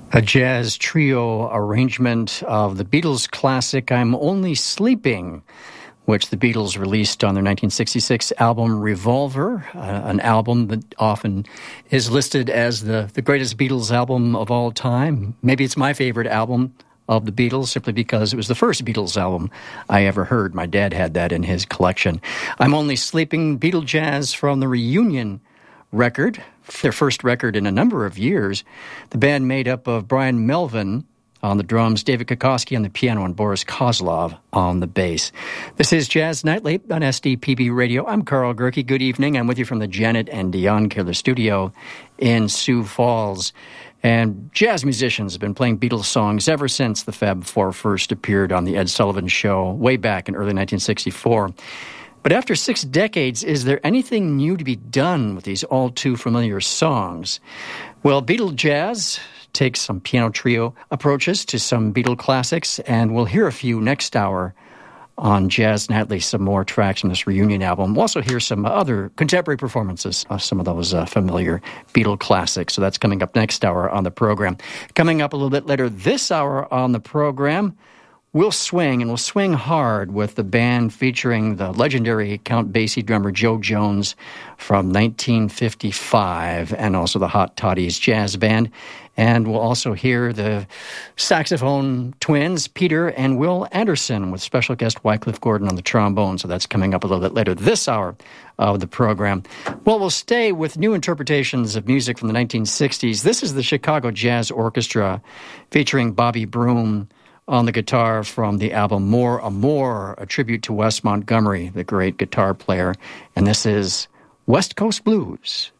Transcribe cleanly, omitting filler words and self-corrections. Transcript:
A jazz trio arrangement of the Beatles classic I'm Only Sleeping, which the Beatles released on their 1966 album Revolver, an album that often is listed as the greatest Beatles album of all time. Maybe it's my favorite album of the Beatles, simply because it was the first Beatles album I ever heard. My dad had that in his collection. I'm Only Sleeping, Beatle jazz from the Reunion record, their first record in a number of years. The band made up of Brian Melvin on the drums, David Kokoski on the piano, and Boris Kozlov on the bass. This is Jazz Nightly on SDPB Radio. I'm Carl Gerke. Good evening. I'm with you from the Janet and Dion Keller studio in Sioux Falls. And jazz musicians have been playing Beatles songs ever since the Fab Four first appeared on the Ed Sullivan Show way back in early 1964. But after 6 decades, is there anything new to be done with these all-too-familiar songs? Well, Beatle Jazz takes some piano trio approaches to some Beatle classics, and we'll hear a few next hour on Jazz Nightly, some more tracks from this reunion album. We'll also hear some other contemporary performances of some of those familiar Beatle classics. So that's coming up next hour on the program. Coming up a little bit later this hour on the program, we'll swing, and we'll swing hard with the band featuring the legendary Count Basie drummer Joe Jones from 1955, and also the Hot Toddies Jazz Band. And we'll also hear the saxophone twins, Peter and Will Anderson, with special guest Wycliffe Gordon on the trombone. So that's coming up a little bit later this hour of the program. Well, we'll stay with new interpretations of music from the 1960s. This is the Chicago Jazz Orchestra featuring Bobby Broom on the guitar from the album More Amore, a tribute to Wes Montgomery, the great guitar player. And this is West Coast Blues.